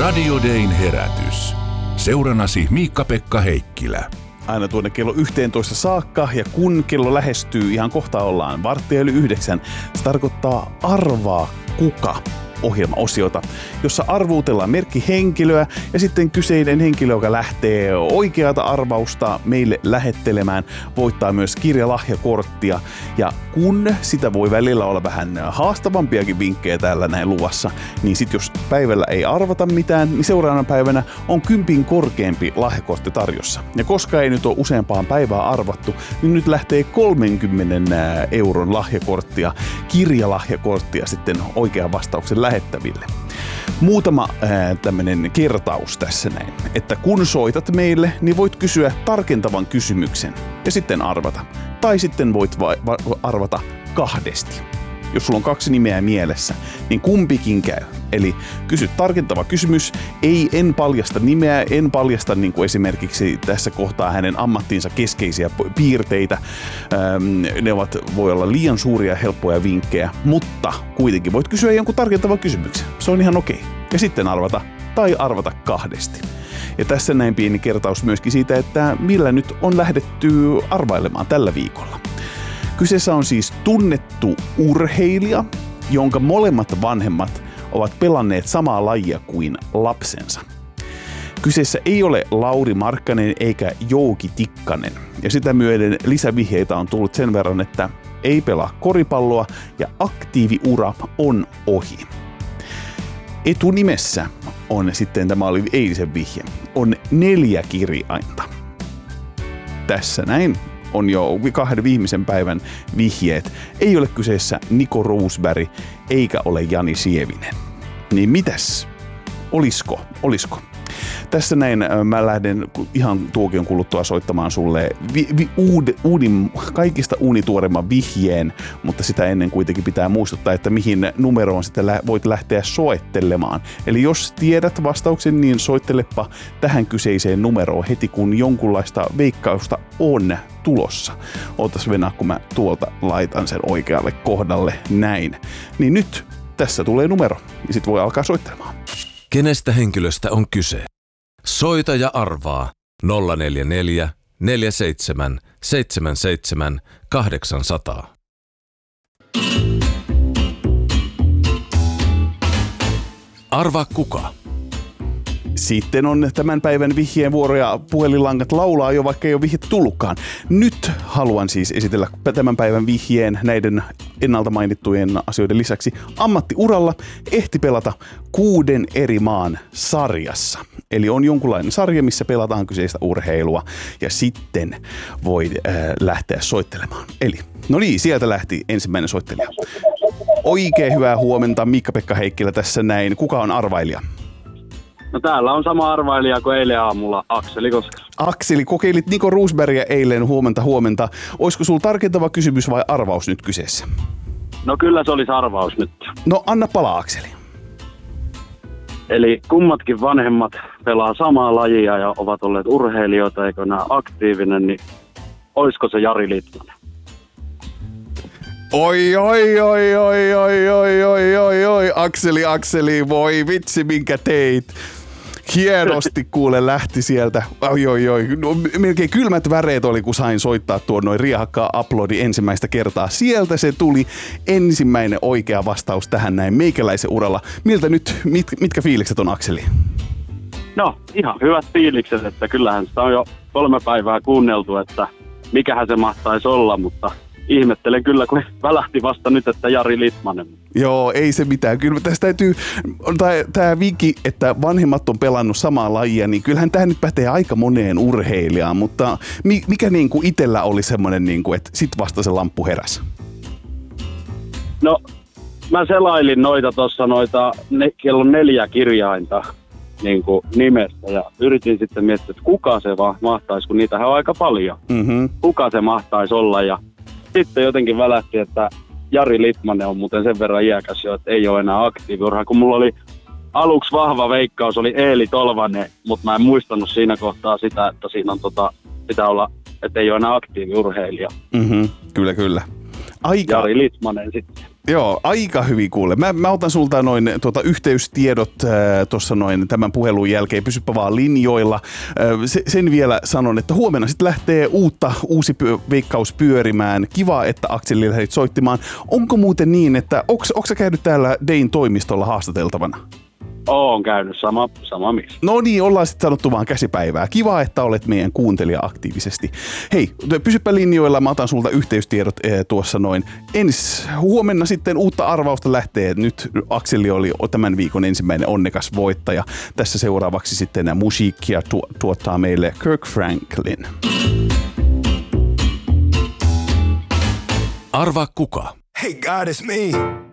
Radio Dayn herätys. Seurannasi Miikka-Pekka Heikkilä. Aina tuonne kello 11 saakka, ja kun kello lähestyy, ihan kohta ollaan 8:15, se tarkoittaa Arvaa kuka -ohjelmaosiota, jossa arvuutellaan merkkihenkilöä ja sitten kyseinen henkilö, joka lähtee oikeata arvausta meille lähettelemään, voittaa myös kirjalahjakorttia. Ja kun sitä voi välillä olla vähän haastavampiakin vinkkejä täällä näin luvassa, niin sit jos päivällä ei arvata mitään, niin seuraavana päivänä on 10 korkeampi lahjakortti tarjossa. Ja koska ei nyt ole useampaan päivää arvattu, niin nyt lähtee 30 euron lahjakorttia, kirjalahjakorttia sitten oikean vastauksen lähettäville. Muutama tämmönen kertaus tässä näin, että kun soitat meille, niin voit kysyä tarkentavan kysymyksen ja sitten arvata. Tai sitten voit arvata kahdesti. Jos sulla on 2 nimeä mielessä, niin kumpikin käy. Eli kysy tarkentava kysymys, en paljasta nimeä, en paljasta niin kuin esimerkiksi tässä kohtaa hänen ammattiinsa keskeisiä piirteitä. Ne voi olla liian suuria helppoja vinkkejä, mutta kuitenkin voit kysyä jonkun tarkentavan kysymyksen. Se on ihan okei. Ja sitten arvata tai arvata kahdesti. Ja tässä näin pieni kertaus myöskin siitä, että millä nyt on lähdetty arvailemaan tällä viikolla. Kyseessä on siis tunnettu urheilija, jonka molemmat vanhemmat ovat pelanneet samaa lajia kuin lapsensa. Kyseessä ei ole Lauri Markkanen eikä Jouki Tikkanen. Ja sitä myöden lisävihjeitä on tullut sen verran, että ei pelaa koripalloa ja aktiiviura on ohi. Etunimessä on sitten, tämä oli eilisen vihje, on 4 kirjainta. Tässä näin on jo 2 viimeisen päivän vihjeet. Ei ole kyseessä Niko Rosberg eikä ole Jani Sievinen. Niin mitäs? Olisiko? Tässä näin mä lähden ihan tuokion kuluttua soittamaan sulle kaikista uunituoreimman vihjeen, mutta sitä ennen kuitenkin pitää muistuttaa, että mihin numeroon sitten voit lähteä soittelemaan. Eli jos tiedät vastauksen, niin soittelepa tähän kyseiseen numeroon heti, kun jonkunlaista veikkausta on tulossa. Ootas Venä, kun mä tuolta laitan sen oikealle kohdalle näin. Niin nyt tässä tulee numero ja sit voi alkaa soittelemaan. Kenestä henkilöstä on kyse? Soita ja arvaa 044 47 77 800. Arvaa kuka? Sitten on tämän päivän vihjeen vuoro ja puhelinlangat laulaa jo, vaikka ei ole vihjettä tullutkaan. Nyt haluan siis esitellä tämän päivän vihjeen näiden ennalta mainittujen asioiden lisäksi. Ammattiuralla ehti pelata 6 eri maan sarjassa. Eli on jonkunlainen sarja, missä pelataan kyseistä urheilua ja sitten voi lähteä soittelemaan. Eli, no niin, sieltä lähti ensimmäinen soittelija. Oikein hyvää huomenta, Miikka-Pekka Heikkilä tässä näin. Kuka on arvailija? No täällä on sama arvailija kuin eilen aamulla, Akseli Koskela. Akseli, kokeilit Niko Rosbergia eilen, huomenta. Olisiko sulla tarkentava kysymys vai arvaus nyt kyseessä? No kyllä se olisi arvaus nyt. No anna palaa, Akseli. Eli kummatkin vanhemmat pelaa samaa lajia ja ovat olleet urheilijoita, eikö nämä aktiivinen, niin olisiko se Jari Litmanen? Oi, Akseli, voi vitsi minkä teit. Hienosti kuule lähti sieltä. Oi. No, melkein kylmät väreet oli, kun sain soittaa tuon noin riehakkaa uploadi ensimmäistä kertaa. Sieltä se tuli ensimmäinen oikea vastaus tähän näin meikäläisen uralla. Miltä nyt, mitkä fiilikset on, Akseli? No, ihan hyvät fiilikset, että kyllähän sitä on jo 3 päivää kuunneltu, että mikähän se mahtaisi olla, mutta ihmettelen kyllä, kun välähti vasta nyt, että Jari Litmanen. Joo, ei se mitään. Kyllä tästä täytyy, tämä vinkki, että vanhemmat on pelannut samaa lajia, niin kyllähän tämä nyt pätee aika moneen urheilijaan, mutta mikä niin kuin itsellä oli semmoinen, niin kuin, että sit vasta se lamppu heräsi? No, mä selailin kello on 4 kirjainta niin kuin nimestä ja yritin sitten miettiä, että kuka se mahtaisi, kun niitähän on aika paljon. Mm-hmm. Kuka se mahtaisi olla ja sitten jotenkin välähti, että Jari Litmanen on muuten sen verran iäkäs jo, että ei ole enää aktiiviurha. Kun mulla oli aluksi vahva veikkaus, oli Eeli Tolvanen, mutta mä en muistanut siinä kohtaa sitä, että siinä on pitää olla, että ei ole enää aktiiviurheilija. Mm-hmm. Kyllä. Jari Litmanen sitten. Joo, aika hyvin kuule. Mä otan sulta noin yhteystiedot tuossa noin tämän puhelun jälkeen. Pysypä vaan linjoilla. Sen vielä sanon, että huomenna sitten lähtee uusi veikkaus pyörimään. Kiva, että Akseli lähdit soittimaan. Onko muuten niin, että onko sä käynyt täällä Dayn toimistolla haastateltavana? Oon käynyt, sama miksi. No niin, ollaan sitten sanottu vaan käsipäivää. Kiva, että olet meidän kuuntelija aktiivisesti. Hei, pysypä linjoilla, mä otan sulta yhteystiedot tuossa noin. Huomenna sitten uutta arvausta lähtee. Nyt Akseli oli tämän viikon ensimmäinen onnekas voittaja. Tässä seuraavaksi sitten musiikkia tuottaa meille Kirk Franklin. Arvaa kuka? Hey God, it's me.